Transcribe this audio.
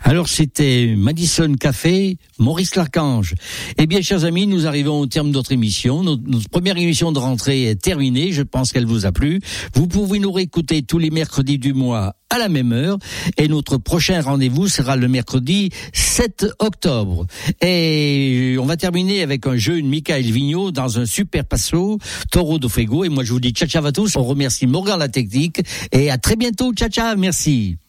Alors c'était Madison Café, Maurice Larchange. Eh bien, chers amis, nous arrivons au terme de notre émission. Notre première émission de rentrée est terminée. Je pense qu'elle vous a plu. Vous pouvez nous réécouter tous les mercredis du mois à la même heure. Et notre prochain rendez-vous sera le mercredi 7 octobre. Et on va terminer avec un jeu de Michael Vigneault dans un super passo, Toro do Fego. Et moi, je vous dis ciao ciao à tous. On remercie Morgan la technique. Et à très bientôt. Ciao ciao. Merci.